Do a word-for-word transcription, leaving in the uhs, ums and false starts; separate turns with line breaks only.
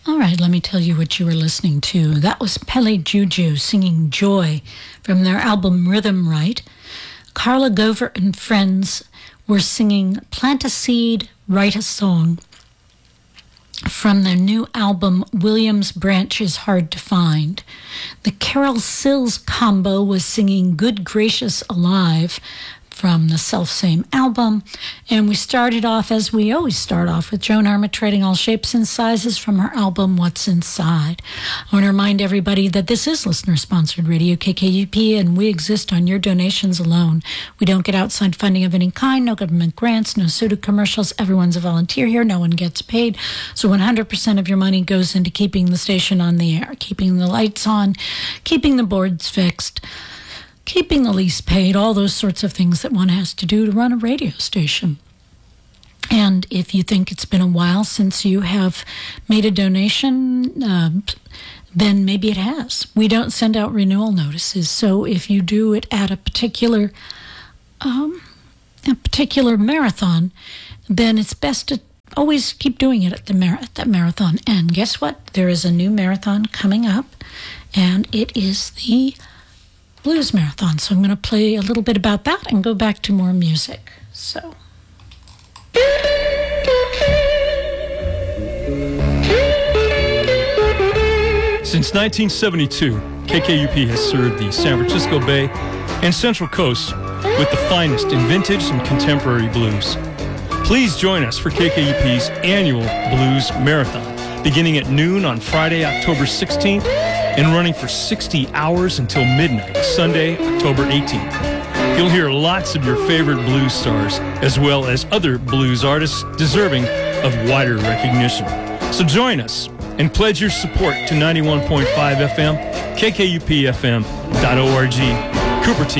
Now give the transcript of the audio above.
All right, let me tell you what you were listening to. That was Pele Juju singing Joy from their album Rhythm Right. Carla Gover and friends were singing Plant a Seed, Write a Song from their new album William's Branch is Hard to Find. The Carol Sills combo was singing Good Gracious Alive from the self-same album. And we started off, as we always start off, with Joan Armatrading All Shapes and Sizes from her album What's Inside. I want to remind everybody that this is listener-sponsored radio, K K U P, and we exist on your donations alone. We don't get outside funding of any kind, no government grants, no pseudo commercials. Everyone's a volunteer here. No one gets paid. So one hundred percent of your money goes into keeping the station on the air, keeping the lights on, keeping the boards fixed, keeping the lease paid, all those sorts of things that one has to do to run a radio station. And if you think it's been a while since you have made a donation, uh, then maybe it has. We don't send out renewal notices, so if you do it at a particular um, a particular marathon, then it's best to always keep doing it at the mar- at that marathon. And guess what? There is a new marathon coming up, and it is the Blues Marathon. So I'm going to play a little bit about that and go back to more music. So.
Since nineteen seventy-two, K K U P has served the San Francisco Bay and Central Coast with the finest in vintage and contemporary blues. Please join us for K K U P's annual Blues Marathon, beginning at noon on Friday, October sixteenth, and running for sixty hours until midnight, Sunday, October eighteenth. You'll hear lots of your favorite blues stars, as well as other blues artists deserving of wider recognition. So join us and pledge your support to ninety-one point five F M, K K U P F M dot org, Cupertino.